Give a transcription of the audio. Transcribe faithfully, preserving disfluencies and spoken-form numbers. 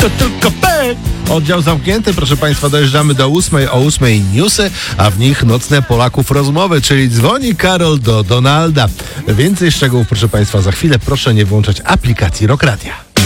to tylko pek. Oddział zamknięty, proszę Państwa, dojeżdżamy do ósmej, o ósmej newsy, a w nich nocne Polaków rozmowy, czyli dzwoni Karol do Donalda. Więcej szczegółów, proszę Państwa, za chwilę. Proszę nie włączać aplikacji Rock Radia.